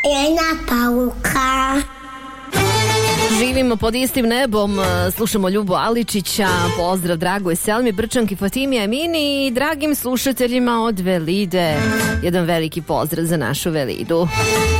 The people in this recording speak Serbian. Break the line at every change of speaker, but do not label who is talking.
Jedna Pauka.
Živimo pod istim nebom, slušamo Ljubu Aličića, pozdrav dragoj Selmi, Brčanki, Fatimi, Emini i dragim slušateljima od Velide. Jedan veliki pozdrav za našu Velidu.